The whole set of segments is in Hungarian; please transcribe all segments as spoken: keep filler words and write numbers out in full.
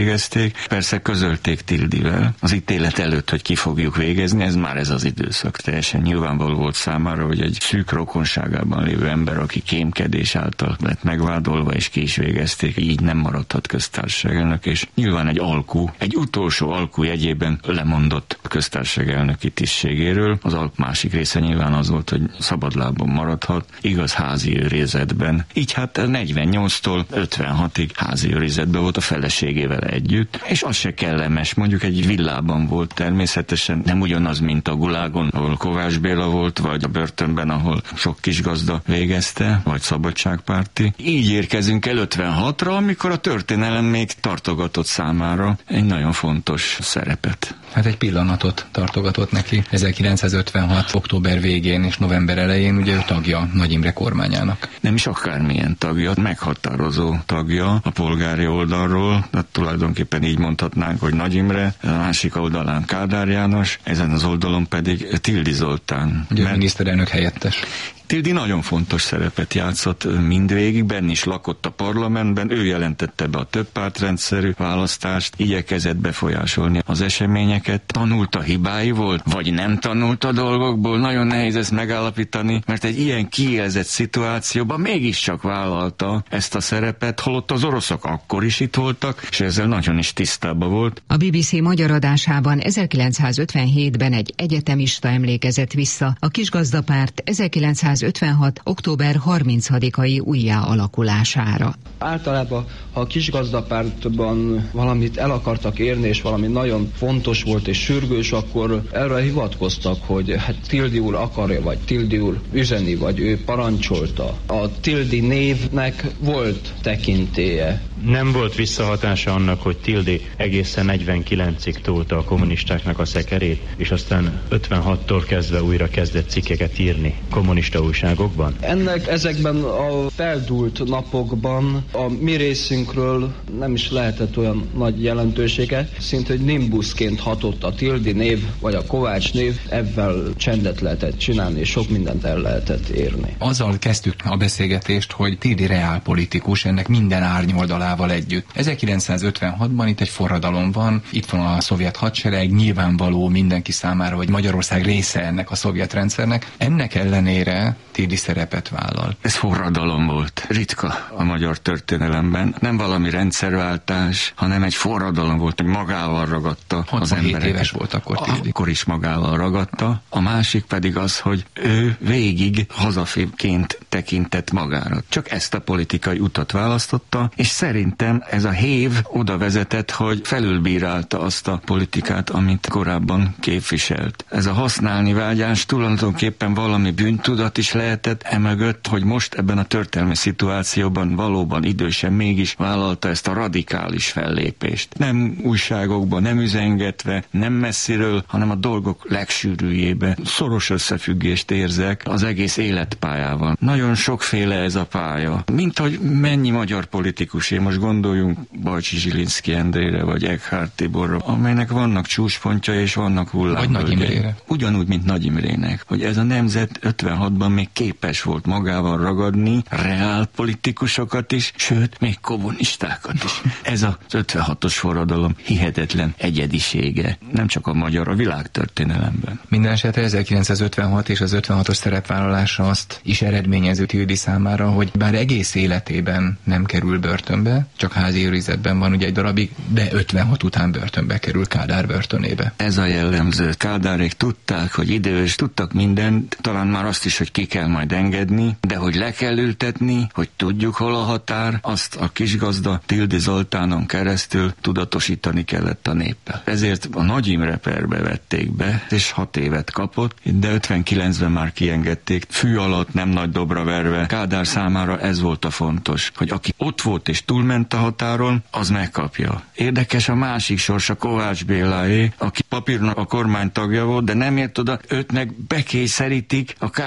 végezték. Persze közölték Tildivel az ítélet előtt, hogy ki fogjuk végezni, ez már ez az időszak. Teljesen nyilvánvaló volt számára, hogy egy szűk rokonságában lévő ember, aki kémkedés által lett megvádolva, és ki is végezték, így nem maradhat köztársaságelnök, és nyilván egy alkú, egy utolsó alkú jegyében lemondott köztársaságelnöki tisztségéről. Az alk másik része nyilván az volt, hogy szabadlábon maradhat, igaz házi őrizetben. Így hát negyvennyolctól ötvenhatig házi őrizetben volt a feleségével együtt, és az se kellemes, mondjuk egy villában volt természetesen, nem ugyanaz, mint a Gulágon, ahol Kovács Béla volt, vagy a börtönben, ahol sok kisgazda végezte, vagy szabadságpárti. Így érkezünk el ötvenhatra, amikor a történelem még tartogatott számára egy nagyon fontos szerepet. Hát egy pillanatot tartogatott neki. ezerkilencszázötvenhat. október végén és november elején ugye ő tagja Nagy Imre kormányának. Nem is akármilyen tagja, meghatározó tagja a polgári oldalról, de tulajdonképpen így mondhatnánk, hogy Nagy Imre, a másik oldalán Kádár János, ezen az oldalon pedig Tildy Zoltán. Ugye mert... miniszterelnök helyettes. Tildy nagyon fontos szerepet játszott mindvégig, benn is lakott a parlamentben, ő jelentette be a többpártrendszerű választást, igyekezett befolyásolni az eseményeket, tanult a hibái volt, vagy nem tanult a dolgokból, nagyon nehéz ezt megállapítani, mert egy ilyen kiélzett szituációban mégiscsak vállalta ezt a szerepet, holott az oroszok akkor is itt voltak, és ezzel nagyon is tisztában volt. A bé bé cé magyar adásában ezerkilencszázötvenhétben egy egyetemista emlékezett vissza a kisgazdapárt ezerkilencszázötvenhat. október harmincadikai újjáalakulására. Általában, ha a kisgazdapártban valamit el akartak érni, és valami nagyon fontos volt és sürgős, akkor erre hivatkoztak, hogy hát Tildy úr akarja, vagy Tildy úr üzeni, vagy ő parancsolta. A Tildy névnek volt tekintélye. Nem volt visszahatása annak, hogy Tildy egészen negyvenkilencig tolta a kommunistáknak a szekerét, és aztán ötvenhattól kezdve újra kezdett cikkeket írni kommunista újságokban? Ennek ezekben a feldúlt napokban a mi részünkről nem is lehetett olyan nagy jelentősége, szinte hogy nimbuszként hatott a Tildy név, vagy a Kovács név, ebben csendet lehetett csinálni, és sok mindent el lehetett érni. Azzal kezdtük a beszélgetést, hogy Tildy reálpolitikus, ennek minden árnyoldalával együtt. ezerkilencszázötvenhatban itt egy forradalom van, itt van a szovjet hadsereg, nyilvánvaló mindenki számára, hogy Magyarország része ennek a szovjet rendszernek. Ennek ellenére Tildy szerepet vállal. Ez forradalom volt. Ritka a magyar történelemben. Nem valami rendszerváltás, hanem egy forradalom volt, hogy magával ragadta az embereket. éves volt akkor Tildy. Akkor is magával ragadta. A másik pedig az, hogy ő végig hazafiként tekintett magára. Csak ezt a politikai utat választotta, és szerintem ez a hév oda vezetett, hogy felülbírálta azt a politikát, amit korábban képviselt. Ez a használni vágyás tulajdonképpen valami bűntudat is lehetett emögött, hogy most ebben a történelmi szituációban valóban idősen mégis vállalta ezt a radikális fellépést. Nem újságokban, nem üzengetve, nem messziről, hanem a dolgok legsűrűjébe. Szoros összefüggést érzek az egész életpályával. Nagyon sokféle ez a pálya. Mint hogy mennyi magyar politikus, én most gondoljunk Bajcsi Zsilinszky Endrére, vagy Eckhárt Tiborra, amelynek vannak csúcspontja és vannak hullámvölgyei. Ugyanúgy, mint Nagy Imrének, hogy ez a nemzet ötvenhatban még képes volt magával ragadni reál politikusokat is, sőt, még kommunistákat is. Ez az ötvenhatos forradalom hihetetlen egyedisége. Nem csak a magyar, a világtörténelemben. Minden esetre ezerkilencszázötvenhat és az ötvenhatos szerepvállalása azt is eredményező Tildy számára, hogy bár egész életében nem kerül börtönbe, csak házi őrizetben van ugye egy darabig, de ötvenhat után börtönbe kerül, Kádár börtönébe. Ez a jellemző. Kádárék tudták, hogy idős, tudtak mindent, talán már azt is, hogy ki kell majd engedni, de hogy le kell ültetni, hogy tudjuk, hol a határ, azt a kisgazda Tildy Zoltánon keresztül tudatosítani kellett a néppel. Ezért a Nagy Imre perbe vették be, és hat évet kapott, de ötvenkilencben már kiengedték, fű alatt nem nagy dobra verve. Kádár számára ez volt a fontos, hogy aki ott volt és túlment a határon, az megkapja. Érdekes a másik sors, a Kovács Béláé, aki papírnak a kormány tagja volt, de nem ért oda, őt meg bekényszerítik a kádári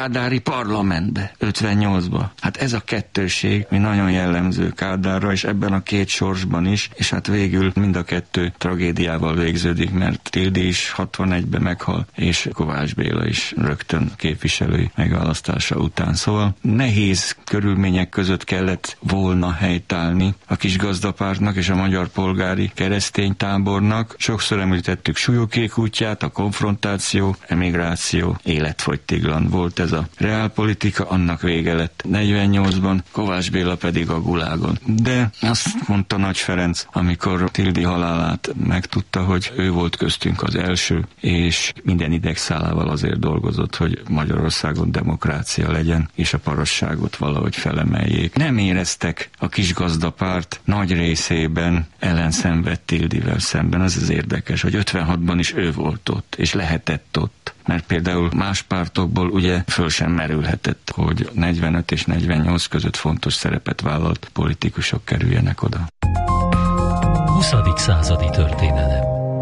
parlamentbe, ötvennyolcba. Hát ez a kettőség, mi nagyon jellemző Kádárra, és ebben a két sorsban is, és hát végül mind a kettő tragédiával végződik, mert Tildy is hatvanegyben meghal, és Kovács Béla is rögtön képviselői megválasztása után. Szóval nehéz körülmények között kellett volna helytállni a Kisgazdapártnak és a Magyar Polgári Keresztény Tábornak. Sokszor említettük Súlyogkék útját, a konfrontáció, emigráció, életfogytiglan volt ez a reálpolitika, annak vége lett negyvennyolcban, Kovács Béla pedig a gulágon. De azt mondta Nagy Ferenc, amikor Tildy halálát megtudta, hogy ő volt köztünk az első, és minden idegszálával azért dolgozott, hogy Magyarországon demokrácia legyen, és a parasságot valahogy felemeljék. Nem éreztek a Kisgazdapárt nagy részében ellenszenved Tildyvel szemben. Az az érdekes, hogy ötvenhatban is ő volt ott, és lehetett ott. Mert például más pártokból ugye föl sem merülhetett, hogy negyvenöt és negyvennyolc között fontos szerepet vállalt politikusok kerüljenek oda. huszadik századi történelem.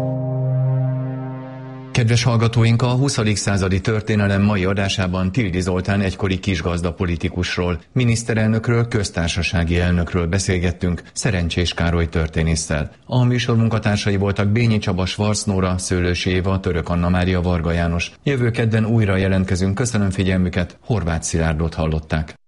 Kedves hallgatóink, a huszadik századi történelem mai adásában Tildy Zoltán egykori kisgazda politikusról, miniszterelnökről, köztársasági elnökről beszélgettünk Szerencsés Károly történésszel. A műsor munkatársai voltak Bényi Csaba, Schwarz Nóra, Szőlősi Éva, Török Anna Mária, Varga János. Jövő kedden újra jelentkezünk. Köszönöm figyelmüket, Horváth Szilárdot hallották.